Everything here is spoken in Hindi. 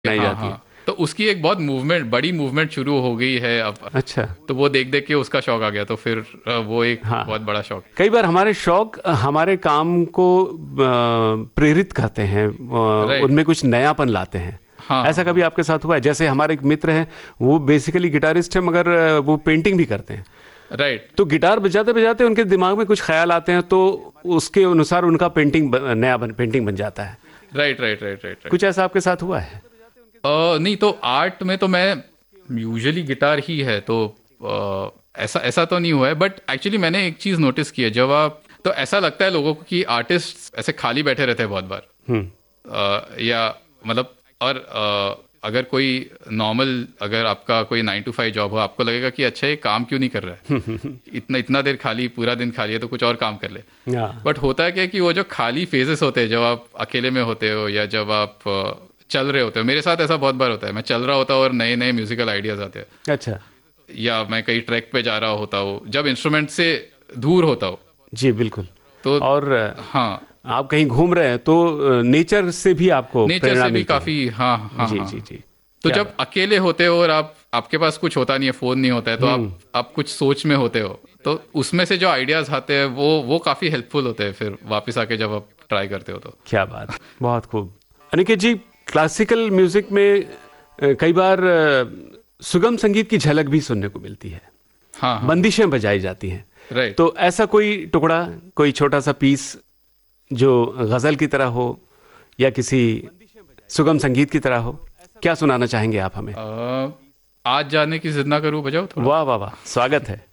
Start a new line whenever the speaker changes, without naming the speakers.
बनाई
हाँ
जाती है।
हाँ, तो उसकी एक बहुत बड़ी मूवमेंट शुरू हो गई है अब।
अच्छा।
तो वो देख देख के उसका शौक आ गया, तो फिर वो एक
हाँ,
बहुत बड़ा शौक।
कई बार हमारे शौक हमारे काम को प्रेरित करते हैं,
राइट।
उनमें कुछ नयापन लाते हैं।
हाँ हाँ
ऐसा कभी
हाँ।
आपके साथ हुआ है? जैसे हमारे एक मित्र हैं, वो बेसिकली गिटारिस्ट है, मगर वो पेंटिंग भी करते हैं।
राइट
तो गिटार बजाते बजाते उनके दिमाग में कुछ ख्याल आते हैं, तो उसके अनुसार उनका पेंटिंग बन जाता है।
Right right right right right.
कुछ ऐसा आपके साथ हुआ है?
नहीं, तो आर्ट में तो मैं यूजुअली गिटार ही है, तो ऐसा ऐसा तो नहीं हुआ है। बट एक्चुअली मैंने एक चीज़ नोटिस की है, जब आप, तो ऐसा लगता है लोगों को कि आर्टिस्ट ऐसे खाली बैठे रहते हैं बहुत बार। या मतलब, और अगर कोई नॉर्मल, अगर आपका कोई 9 to 5 जॉब हो, आपको लगेगा कि अच्छा ये काम क्यों नहीं कर रहा है, इतना इतना देर खाली, पूरा दिन खाली है, तो कुछ और काम कर ले।
हाँ।
बट होता है क्या कि वो जो खाली फेजेस होते हैं, जब आप अकेले में होते हो या जब आप चल रहे होते हो, मेरे साथ ऐसा बहुत बार होता है, मैं चल रहा होता हूँ और नए नए म्यूजिकल आइडियाज आते हैं,
अच्छा।
या मैं कहीं ट्रैक पे जा रहा होता हूँ, जब इंस्ट्रूमेंट से दूर होता हूँ।
जी बिल्कुल।
तो
और
हाँ,
आप कहीं घूम रहे हैं तो नेचर से भी आपको
नेचर
प्रेरणा
से भी
मिलती है।
काफी, हाँ हाँ
जी
हाँ।
जी जी।
तो
क्या
जब अकेले होते हो और आपके पास कुछ होता नहीं है, फोन नहीं होता है, तो आप कुछ सोच में होते हो, तो उसमें से जो आइडियाज आते हैं वो काफी हेल्पफुल होते हैं फिर वापस आके जब आप ट्राई करते हो तो।
क्या बात, बहुत खूब। अनिकेत जी, क्लासिकल म्यूजिक में कई बार सुगम संगीत की झलक भी सुनने को मिलती है।
हाँ हाँ।
बंदिशें बजाई जाती हैं।
राइट।
तो ऐसा कोई टुकड़ा, कोई छोटा सा पीस जो गजल की तरह हो या किसी सुगम संगीत की तरह हो, क्या सुनाना चाहेंगे आप हमें?
आज जाने की जिद ना करूँ बजाओ थोड़ा।
वाह वाह वाह, स्वागत है।